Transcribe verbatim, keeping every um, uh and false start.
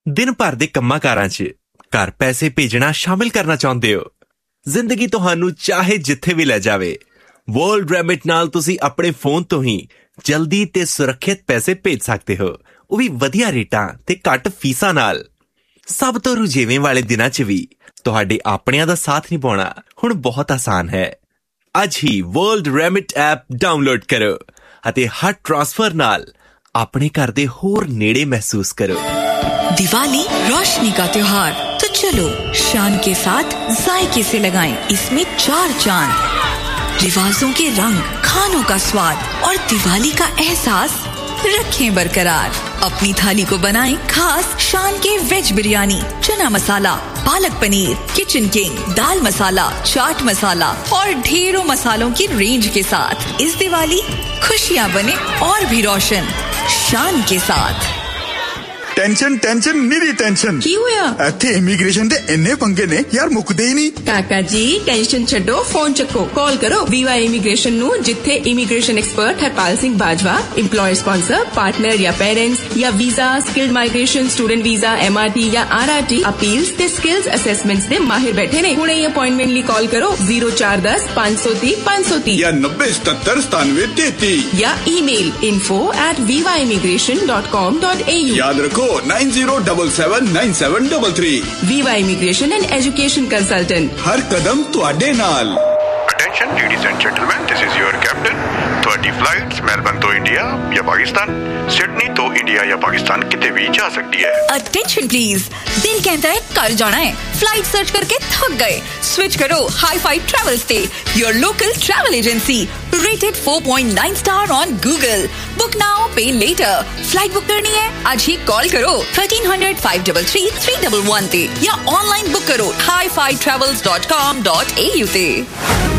दिन भर ਦੇ ਕੰਮਾਂ ਕਾਰਾਂ 'ਚ ਘਰ ਪੈਸੇ ਭੇਜਣਾ ਸ਼ਾਮਿਲ ਕਰਨਾ ਚਾਹੁੰਦੇ ਹੋ? ਜ਼ਿੰਦਗੀ ਤੁਹਾਨੂੰ ਚਾਹੇ ਜਿੱਥੇ ਵੀ ਲੈ ਜਾਵੇ, ਵਰਲਡ ਰੈਮਿਟ ਨਾਲ ਤੁਸੀਂ ਆਪਣੇ ਫੋਨ ਤੋਂ ਹੀ ਜਲਦੀ ਤੇ ਸੁਰੱਖਿਅਤ ਪੈਸੇ ਭੇਜ ਸਕਦੇ ਹੋ, ਉਹ ਵੀ ਵਧੀਆ ਰੇਟਾਂ ਤੇ ਘੱਟ ਫੀਸਾਂ ਨਾਲ। ਸਭ ਤੋਂ ਰੁਝੇਵੇਂ ਵਾਲੇ ਦਿਨਾਂ 'ਚ ਵੀ ਤੁਹਾਡੇ ਆਪਣਿਆਂ ਦਾ ਸਾਥ ਨਿਭਾਉਣਾ ਹੁਣ ਬਹੁਤ ਆਸਾਨ ਹੈ। ਅੱਜ ਹੀ ਵਰਲਡ ਰੈਮਿਟ ਐਪ ਡਾਊਨਲੋਡ ਕਰੋ ਅਤੇ ਹਰ ट्रांसफर ਨਾਲ अपने घर दे होर नेड़े महसूस करो। दिवाली रोशनी का त्योहार, तो चलो शान के साथ जायके से लगाएं इसमें चार चांद। रिवाजों के रंग, खानों का स्वाद और दिवाली का एहसास रखें बरकरार। अपनी थाली को बनाएं खास शान के वेज बिरयानी, चना मसाला, पालक पनीर, किचन किंग, दाल मसाला, चाट मसाला और ढेरों मसालों की रेंज के साथ। इस दिवाली खुशियां बने और भी रोशन शान के साथ। टेंशन टेंशन निरी टेंशन की होया? इत्थे इमीग्रेशन दे इन्ने पंगे ने यार, मुकदे ही नहीं। काका जी टेंशन छड्डो, फोन चक्को, कॉल करो वीवा इमीग्रेशन नु, जिथे immigration expert Harpal Singh Bajwa, employer sponsor, partner या पेरेंट्स या visa, skilled migration, student visa, MRT या आरआरटी अपील्स ते स्किल्स असेसमेंट्स दे माहिर बैठे ने। हुणे अपॉइंटमेंट ਲਈ कॉल करो zero four one zero five zero three five zero three या नब्बे सतहत्तर सतानवे तैंतीस या email info at viva immigration dot com dot a u। याद रखो nine zero seven seven nine seven three three। Viva Immigration and Education Consultant, हर कदम तुहाडे नाल। Attention ladies and gentlemen, this is your captain। ਤੁਹਾਡੀ flights Melbourne ਤੋਂ India ਜਾਂ Pakistan, Sydney ਤੋਂ India ਜਾਂ ਪਾਕਿस्तान किते भी जा सकती है। Attention please, दिल कहता है कर जाना है, फ्लाइट सर्च करके थक गए, स्विच करो हाई फाई ट्रैवल्स से, your local travel agency, rated four point nine star on Google। Book now पे लेटर। फ्लाइट बुक करनी है आज ही कॉल करो thirteen hundred five three three three one one ते या ऑनलाइन बुक करो hi fi travels dot com dot a u ते।